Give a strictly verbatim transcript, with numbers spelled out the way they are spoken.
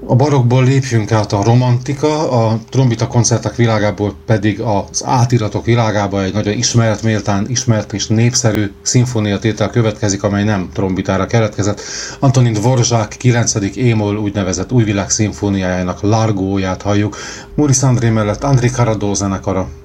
A barokkból lépjünk át a romantika, a trombita koncertek világából pedig az átiratok világába egy nagyon ismert, méltán ismert és népszerű szimfóniatétel következik, amely nem trombitára keletkezett. Antonin Dvorzsák kilencedik émol úgynevezett újvilág szimfóniájának Largóját halljuk. Maurice André mellett André Caradó zenekara.